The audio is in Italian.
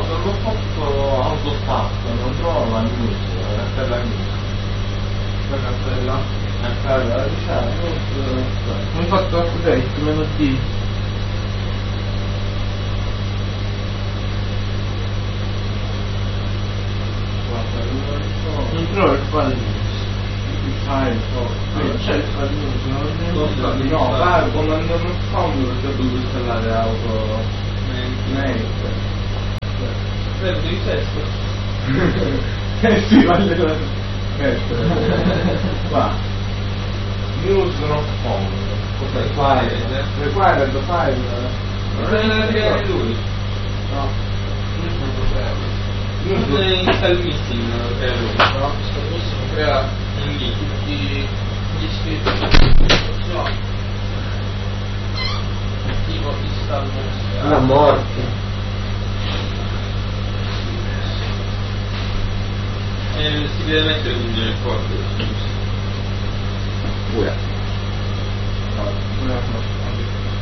non l'ho fatto autostart, non trovo la news, la cartella news. La cartella? La cartella, news. Non ho fatto update, meno D. Guarda, Non trovo il file news. Il file, non c'è il file news, no, va, comando non found perché ho dovuto installare auto mail. Devi testo. Sì, vale mettere. Qua. News not found. Required file. Non è creare lui. No. Non è install missing, crea lui. No, sto benissimo, crea Un link. tutti gli iscritti. Tipo install La morte. Si deve mettere quindi nel corpo. Pure.